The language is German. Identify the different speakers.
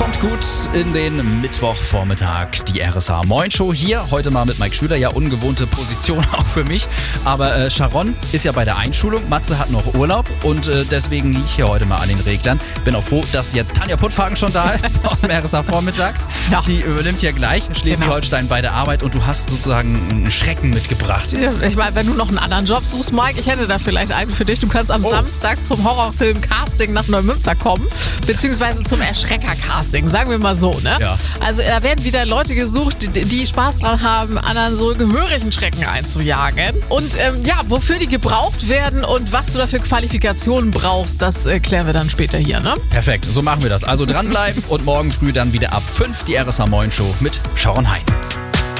Speaker 1: Kommt gut in den Mittwochvormittag, die RSH Moin Show hier. Heute mal mit Mike Schüler, ja ungewohnte Position auch für mich. Aber Sharon ist ja bei der Einschulung, Matze hat noch Urlaub und deswegen liege ich hier heute mal an den Reglern. Bin auch froh, dass jetzt Tanja Puttfagen schon da ist aus dem RSH Vormittag.
Speaker 2: Ja.
Speaker 1: Die übernimmt ja gleich Schleswig-Holstein bei der Arbeit und du hast sozusagen einen Schrecken mitgebracht.
Speaker 2: Ja, ich meine, wenn du noch einen anderen Job suchst, Mike, ich hätte da vielleicht einen für dich. Du kannst am Samstag zum Horrorfilm-Casting nach Neumünster kommen, beziehungsweise zum Erschrecker-Casting, sagen wir mal so, ne?
Speaker 1: Ja.
Speaker 2: Also da werden wieder Leute gesucht, die Spaß dran haben, anderen so gehörigen Schrecken einzujagen. Und wofür die gebraucht werden und was du dafür Qualifikationen brauchst, das klären wir dann später hier, ne?
Speaker 1: Perfekt, so machen wir das. Also dranbleiben und morgen früh dann wieder ab 5 die RSH Moin Show mit Sharon Hein.